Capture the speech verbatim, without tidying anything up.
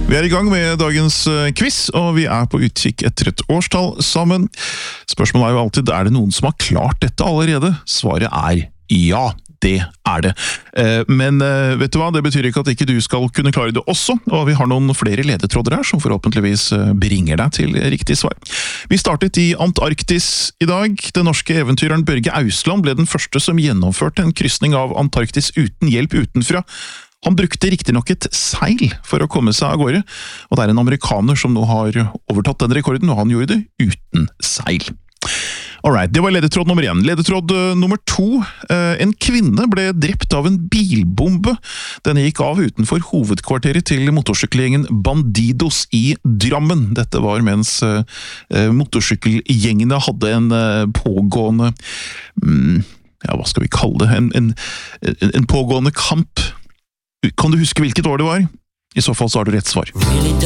Vi er i gang med dagens quiz, og vi er på utkikk etter et årstall sammen. Spørsmålet er jo alltid, er det noen som har klart dette allerede? Svaret er ja, det er det. Men vet du hva, det betyr ikke at ikke du skal kunne klare det også, og vi har noen flere ledetråder her som forhåpentligvis bringer deg til riktig svar. Vi startet i Antarktis i dag. Den norske eventyreren Børge Ausland ble den første som gjennomførte en kryssning av Antarktis uten hjelp utenfra. Han brukte riktig nok et seil for å komme seg av gårde, og det er en amerikaner som nå har overtatt den rekorden, og han gjorde det uten seil. Alright, det var ledetråd nummer én. Ledetråd nummer to. En kvinne ble drept av en bilbombe. Den gikk av utenfor hovedkvarteret til motorsykkelgjengen Bandidos i Drammen. Dette var mens motorsykkelgjengene hadde en pågående, ja, hva skal vi kalle det, en, en, en pågående kamp. Kan du huske hvilket år det var? I så fall så har du rett svar.